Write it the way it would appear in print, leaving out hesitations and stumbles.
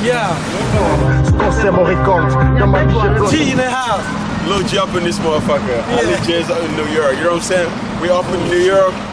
Yeah. T in the house. Lil G up in this motherfucker. All these J's out in New York. You know what I'm saying? We up in New York.